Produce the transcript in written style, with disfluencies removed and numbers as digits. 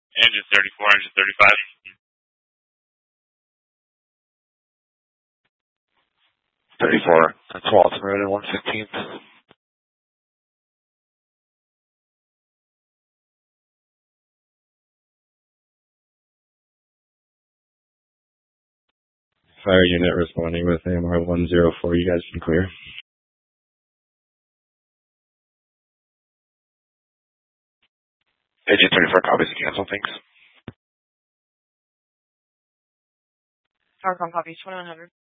Engine 34, engine 35. That's Walton Road and 115th. Fire unit responding with AMR 104. You guys can clear. Engine 34 copies to cancel, thanks. Powercom copies, 2100.